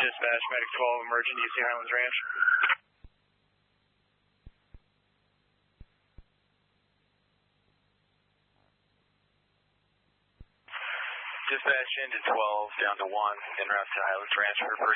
Dispatch, Medic 12, emerging UC Highlands Ranch. Dispatch into 12, down to 1, en route to Highlands Ranch for first.